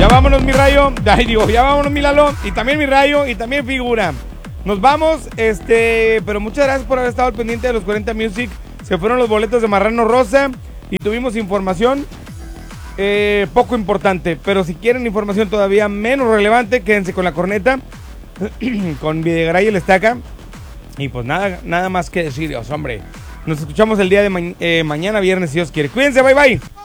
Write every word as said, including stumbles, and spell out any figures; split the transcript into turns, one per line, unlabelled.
Ya vámonos, mi Rayo. Ay, digo, ya vámonos, mi Lalo. Y también mi Rayo, y también Figura. Nos vamos, este, pero muchas gracias por haber estado al pendiente de los cuarenta Music. Se fueron los boletos de Marrano Rosa y tuvimos información eh, poco importante. Pero si quieren información todavía menos relevante, quédense con la corneta, con Videgaray y el Estaca. Y pues nada, nada más que deciros, hombre. Nos escuchamos el día de ma eh, mañana, viernes, si Dios quiere. Cuídense, bye bye.